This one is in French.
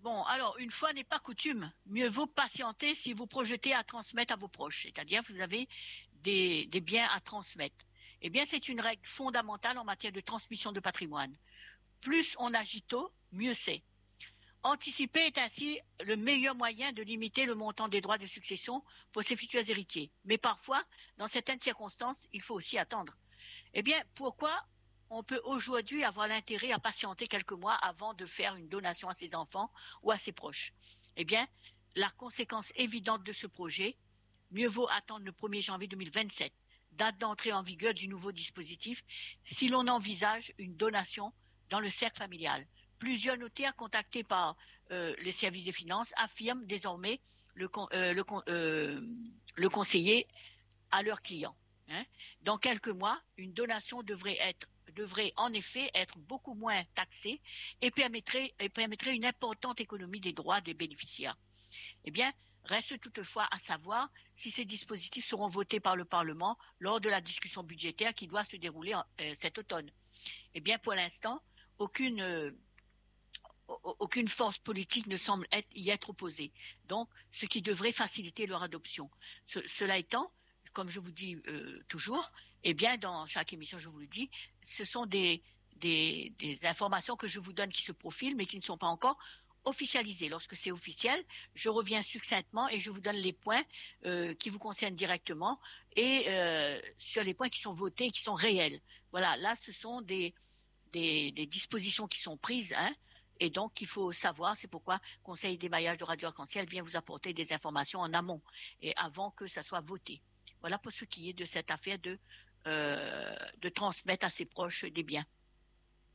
Bon, alors, une fois n'est pas coutume, mieux vaut patienter si vous projetez à transmettre à vos proches, c'est-à-dire que vous avez des biens à transmettre. Eh bien, c'est une règle fondamentale en matière de transmission de patrimoine. Plus on agit tôt, mieux c'est. Anticiper est ainsi le meilleur moyen de limiter le montant des droits de succession pour ses futurs héritiers. Mais parfois, dans certaines circonstances, il faut aussi attendre. Eh bien, pourquoi on peut aujourd'hui avoir l'intérêt à patienter quelques mois avant de faire une donation à ses enfants ou à ses proches? Eh bien, la conséquence évidente de ce projet, mieux vaut attendre le 1er janvier 2027, date d'entrée en vigueur du nouveau dispositif, si l'on envisage une donation dans le cercle familial. Plusieurs notaires contactés par les services des finances affirment désormais le conseiller à leurs clients. Hein. Dans quelques mois, une donation devrait en effet être beaucoup moins taxée et permettrait une importante économie des droits des bénéficiaires. Eh bien, reste toutefois à savoir si ces dispositifs seront votés par le Parlement lors de la discussion budgétaire qui doit se dérouler cet automne. Eh bien, pour l'instant, aucune force politique ne semble y être opposée. Donc, ce qui devrait faciliter leur adoption. Cela étant, comme je vous dis toujours, eh bien, dans chaque émission, je vous le dis, ce sont des informations que je vous donne qui se profilent, mais qui ne sont pas encore officialisées. Lorsque c'est officiel, je reviens succinctement et je vous donne les points qui vous concernent directement et sur les points qui sont votés et qui sont réels. Voilà, là, ce sont des dispositions qui sont prises, hein, et donc il faut savoir, c'est pourquoi Conseil d'émaillage de Radio Arc-en-Ciel vient vous apporter des informations en amont et avant que ça soit voté. Voilà pour ce qui est de cette affaire de transmettre à ses proches des biens.